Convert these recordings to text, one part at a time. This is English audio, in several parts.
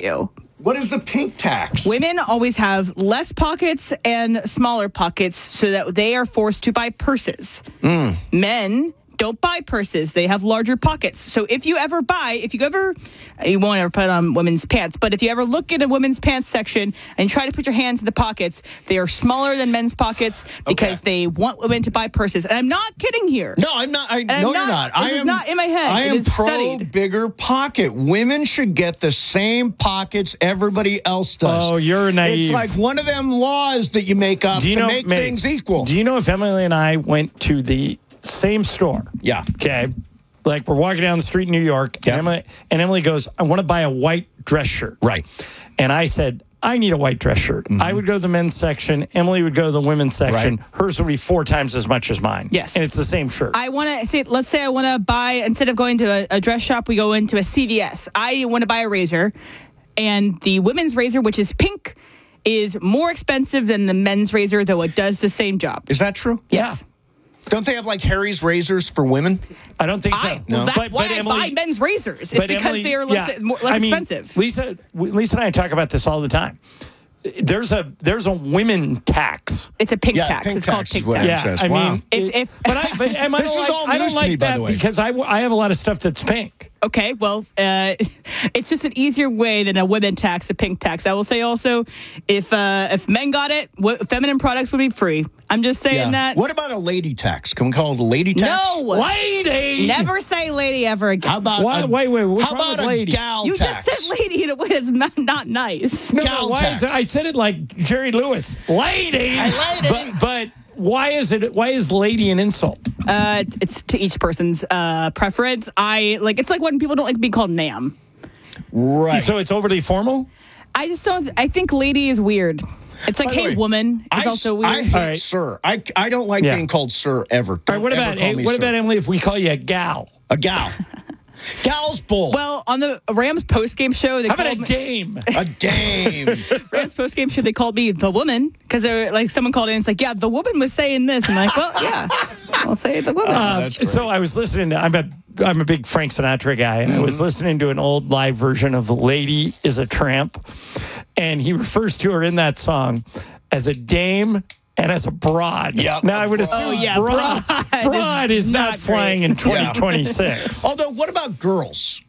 you. What is the pink tax? Women always have less pockets and smaller pockets so that they are forced to buy purses. Men don't buy purses. They have larger pockets. So if you ever, you won't ever put it on women's pants, but if you ever look at a women's pants section and try to put your hands in the pockets, they are smaller than men's pockets because they want women to buy purses. And I'm not kidding here. No, I'm not. You're not. This is not in my head. I am pro studied. bigger pocket. Women should get the same pockets everybody else does. Oh, you're naive. It's like one of them laws that you make up to make things equal. Do you know if Emily and I went to the same store? Yeah. Okay. Like we're walking down the street in New York, and Emily goes, I want to buy a white dress shirt. Right. And I said, I need a white dress shirt. Mm-hmm. I would go to the men's section. Emily would go to the women's section. Right. Hers would be 4 times as much as mine. Yes. And it's the same shirt. I want to say, let's say I want to buy, instead of going to a dress shop, we go into a CVS. I want to buy a razor, and the women's razor, which is pink, is more expensive than the men's razor, though it does the same job. Is that true? Yes. Yeah. Don't they have like Harry's razors for women? I don't think so. Well, that's why I buy men's razors. It's because Emily, they are less expensive. Lisa and I talk about this all the the time. There's a women tax. It's a pink tax. It's called pink tax. Yeah, says. I mean, I don't like that because I have a lot of stuff that's pink. Okay, well, it's just an easier way than a women tax, a pink tax. I will say also, if men got it, feminine products would be free. I'm just saying that. What about a lady tax? Can we call it a lady tax? No, lady. Never say lady ever again. How about wait? What's how wrong about with lady? A gal You tax? just said lady in a way that's not nice. No, why is it? I said it like Jerry Lewis, lady. Lady. But why is lady an insult? It's to each person's preference. It's like when people don't like being called ma'am. Right. So it's overly formal? I just don't. I think lady is weird. It's like, hey, woman. It's also weird. I hate sir. I don't like being called sir ever. All right, what about Emily, if we call you a gal? A gal. Gal's bull. Well, on the Rams postgame show, how about a dame? A dame. Rams postgame show, they called me the woman because someone called in and it's like, yeah, the woman was saying this. I'm like, well, yeah, I'll say the woman. So I was listening to, I'm a big Frank Sinatra guy, and I was listening to an old live version of "Lady is a Tramp," and he refers to her in that song as a dame and as a broad. Yep. Now, I would assume broad is not flying in 2026. Yeah. Although, what about girls?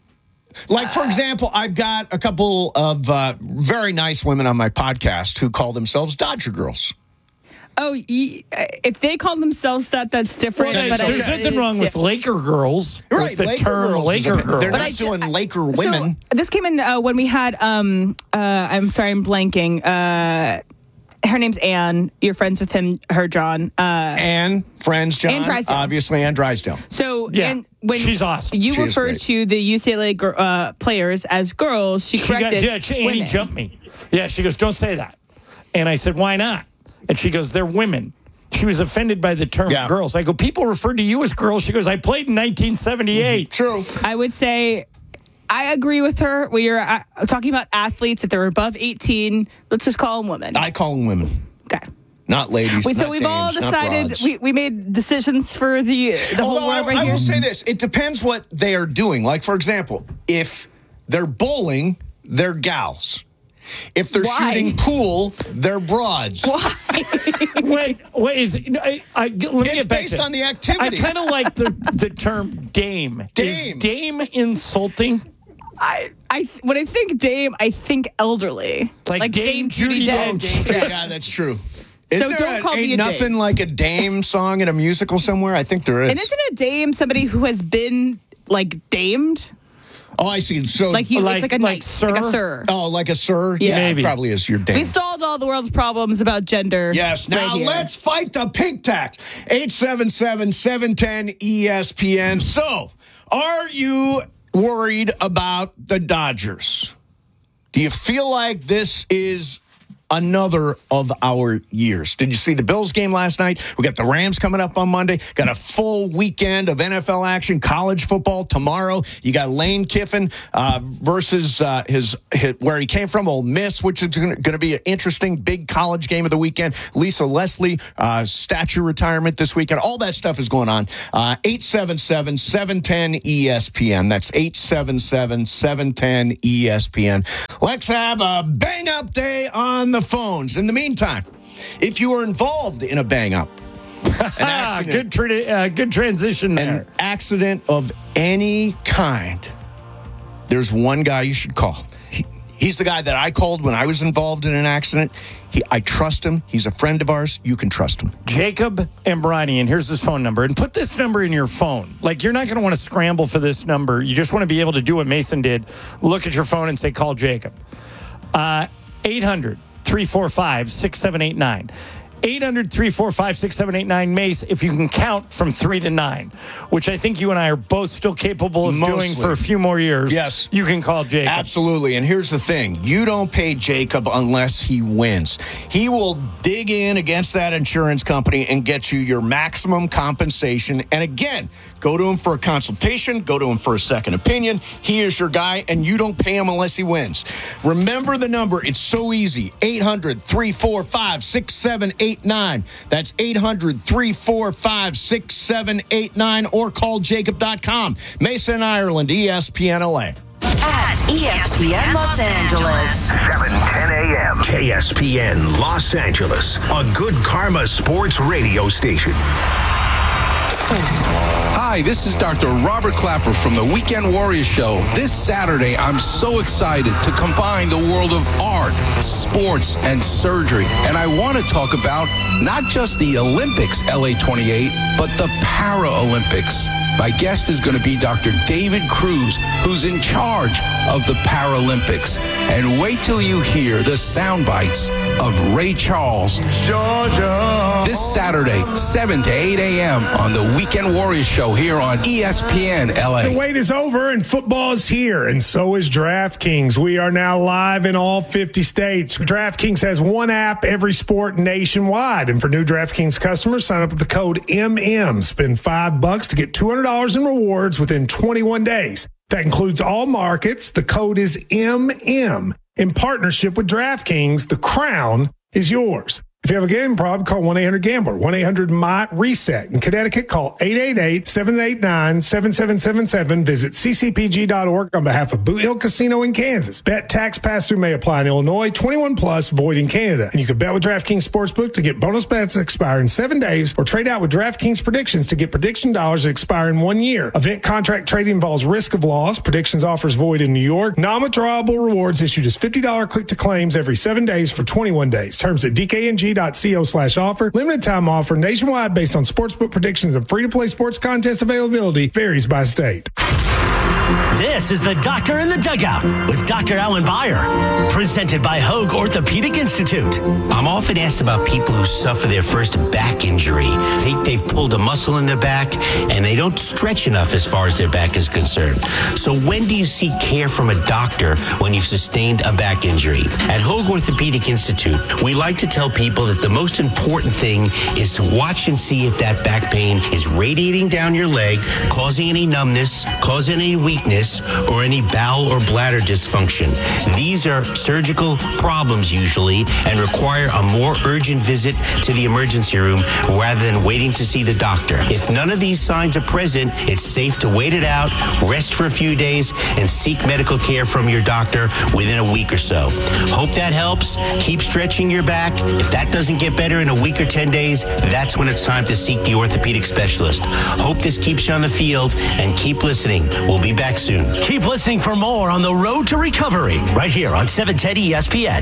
Like, for example, I've got a couple of very nice women on my podcast who call themselves Dodger girls. Oh, if they call themselves that, that's different. Well, there's nothing wrong with Laker girls. Right, with the term Laker girl. They're not doing Laker women. So this came in when we had, I'm sorry, I'm blanking. Her name's Anne. You're friends with her, John. Anne, friends, John. Ann Drysdale. Obviously, Ann Drysdale. So, when she's awesome. You referred to the UCLA players as girls. She corrected. Annie jumped me. Yeah, she goes, don't say that. And I said, why not? And she goes, they're women. She was offended by the term girls. I go, people refer to you as girls. She goes, I played in 1978. True. I would say I agree with her. When you're talking about athletes, if they're above 18, let's just call them women. I call them women. Okay. Not ladies. So we've all decided, we made decisions for the whole world right here. I will say this. It depends what they are doing. Like, for example, if they're bowling, they're gals. If they're shooting pool, they're broads. Why? Wait, let me get back based on the activity. I kind of like the term dame. Is dame insulting? When I think dame, I think elderly. Like Dame Judi Dench. Yeah, that's true. So don't call me a nothing dame. like a dame song in a musical somewhere? I think there is. And isn't a dame somebody who has been, like, damed? Oh, I see. So it's like a knight, sir? like a sir. Oh, like a sir? Yeah. Maybe. It probably is your dame. We've solved all the world's problems about gender. Yes. Now let's fight the pink tax. 877-710-ESPN. So, are you worried about the Dodgers? Do you feel like this is another of our years. Did you see the Bills game last night? We got the Rams coming up on Monday. Got a full weekend of NFL action, college football tomorrow. You got Lane Kiffin versus where he came from, Ole Miss, which is going to be an interesting big college game of the weekend. Lisa Leslie statue retirement this weekend. All that stuff is going on. 877-710-ESPN. That's 877-710-ESPN. Let's have a bang-up day on the phones. In the meantime, if you are involved in a bang-up, good transition there. An accident of any kind, there's one guy you should call. He's the guy that I called when I was involved in an accident. I trust him. He's a friend of ours. You can trust him. Jacob Ambrani, and here's his phone number. And put this number in your phone. Like, you're not going to want to scramble for this number. You just want to be able to do what Mason did. Look at your phone and say, call Jacob. 800-345-6789. 800-345-6789, Mace, if you can count from 3 to 9, which I think you and I are both still capable of doing for a few more years. Yes. You can call Jacob. Absolutely. And here's the thing. You don't pay Jacob unless he wins. He will dig in against that insurance company and get you your maximum compensation. And again, go to him for a consultation. Go to him for a second opinion. He is your guy, and you don't pay him unless he wins. Remember the number. It's so easy. 800-345-6789. That's 800-345-6789, or call jacob.com. Mason, Ireland, ESPN LA. At ESPN Los Angeles. 7:10 a.m. KSPN Los Angeles, a Good Karma Sports radio station. Hi, this is Dr. Robert Clapper from the Weekend Warriors Show. This Saturday, I'm so excited to combine the world of art, sports, and surgery. And I want to talk about not just the Olympics, LA 28, but the Paralympics. My guest is going to be Dr. David Cruz, who's in charge of the Paralympics. And wait till you hear the sound bites of Ray Charles. Georgia. This Saturday, 7 to 8 a.m. on the Weekend Warriors Show here on ESPN LA. The wait is over and football is here, and so is DraftKings. We are now live in all 50 states. DraftKings has one app, every sport nationwide. And for new DraftKings customers, sign up with the code MM. Spend $5 to get $200 in rewards within 21 days. That includes all markets. The code is MM. In partnership with DraftKings, the crown is yours. If you have a gambling problem, call 1-800-GAMBLER, 1-800-MIGHT-RESET. In Connecticut, call 888-789-7777. Visit ccpg.org on behalf of Boot Hill Casino in Kansas. Bet tax pass-through may apply in Illinois, 21 plus, void in Canada. And you can bet with DraftKings Sportsbook to get bonus bets that expire in 7 days, or trade out with DraftKings Predictions to get prediction dollars that expire in 1 year. Event contract trading involves risk of loss. Predictions offers void in New York. Non-withdrawable rewards issued as $50 click-to-claims every 7 days for 21 days. Terms at DKNG.co/offer. Limited time offer nationwide based on sportsbook predictions and free-to-play sports contest availability. Varies by state. This is the Doctor in the Dugout with Dr. Alan Beyer, presented by Hoag Orthopedic Institute. I'm often asked about people who suffer their first back injury. Think they've pulled a muscle in their back and they don't stretch enough as far as their back is concerned. So when do you seek care from a doctor when you've sustained a back injury? At Hoag Orthopedic Institute, we like to tell people that the most important thing is to watch and see if that back pain is radiating down your leg, causing any numbness, causing any weakness, or any bowel or bladder dysfunction. These are surgical problems usually and require a more urgent visit to the emergency room rather than waiting to see the doctor. If none of these signs are present, it's safe to wait it out, rest for a few days, and seek medical care from your doctor within a week or so. Hope that helps. Keep stretching your back. If that doesn't get better in a week or 10 days, that's when it's time to seek the orthopedic specialist. Hope this keeps you on the field, and keep listening. We'll be back soon. Keep listening for more on the road to recovery right here on 710 ESPN.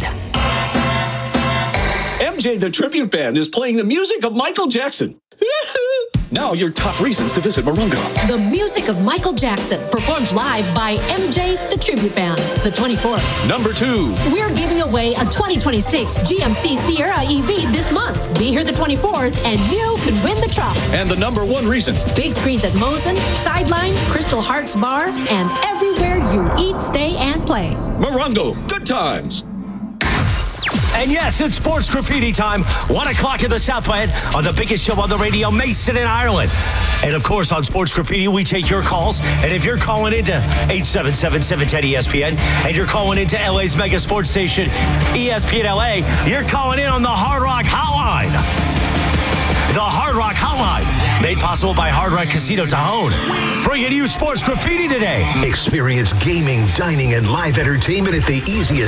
MJ the Tribute Band is playing the music of Michael Jackson. Now your top reasons to visit Morongo. The music of Michael Jackson performed live by MJ the Tribute Band, the 24th. Number 2. We're giving away a 2026 GMC Sierra EV this month. Be here the 24th and you can win the truck. And the number 1 reason. Big screens at Mosen, Sideline, Crystal Hearts Bar, and everywhere you eat, stay, and play. Morongo, good times. And yes, it's Sports Graffiti time. 1 o'clock in the Southland on the biggest show on the radio, Mason in Ireland. And of course, on Sports Graffiti, we take your calls. And if you're calling into 877-710-ESPN and you're calling into LA's mega sports station, ESPN LA, you're calling in on the Hard Rock Hotline. The Hard Rock Hotline, made possible by Hard Rock Casino Tajon. Bringing you Sports Graffiti today. Experience gaming, dining, and live entertainment at the easiest